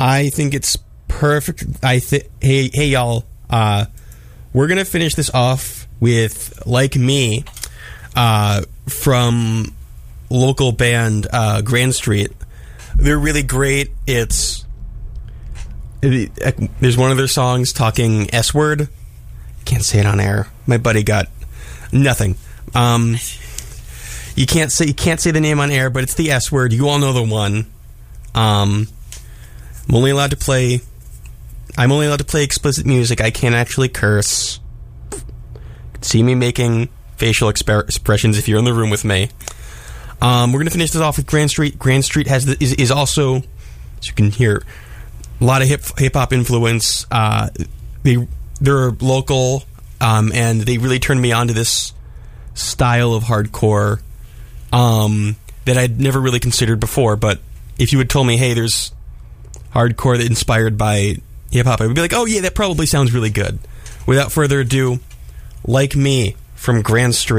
I think it's perfect. Hey, y'all. We're going to finish this off with Like Me from local band Grand Street. They're really great. There's one of their songs talking S-word. Can't say it on air. My buddy got nothing. You can't say the name on air, but it's the S-word. You all know the one. I'm only allowed to play explicit music. I can't actually curse. You can see me making facial expressions if you're in the room with me. We're going to finish this off with Grand Street. Grand Street is also, as you can hear, a lot of hip-hop influence. They're local, and they really turned me on to this style of hardcore that I'd never really considered before. But if you had told me, hey, there's hardcore that inspired by hip-hop, I would be like, oh yeah, that probably sounds really good. Without further ado, Like Me from Grand Street.